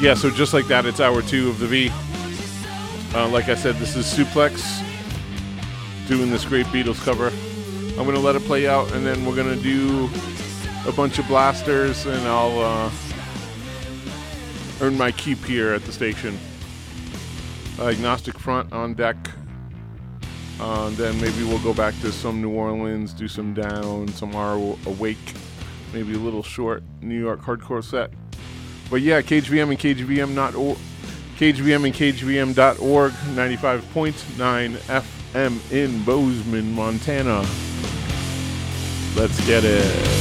Yeah, so just like that, it's hour 2 of the V. Like I said, this is Suplex doing this great Beatles cover. I'm going to let it play out, and then we're going to do a bunch of blasters, and I'll earn my keep here at the station. Agnostic Front on deck. Then maybe we'll go back to some New Orleans, do some Down, some Are Awake, maybe a little short New York hardcore set. But yeah, KGVM and KGVM.org, KGVM and KGVM.org, 95.9 FM in Bozeman, Montana. Let's get it.